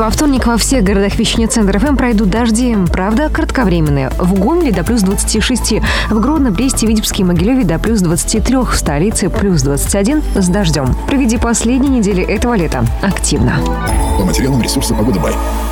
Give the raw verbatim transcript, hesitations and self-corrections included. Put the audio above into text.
Во вторник во всех городах вещания Центр эф эм пройдут дожди. Правда, кратковременные. В Гомеле до плюс двадцати шести, в Гродно, Бресте, Витебске и Могилеве до плюс двадцати трёх, в столице плюс двадцать один с дождем. Проведи последние недели этого лета активно. По материалам ресурса «Погода Бай».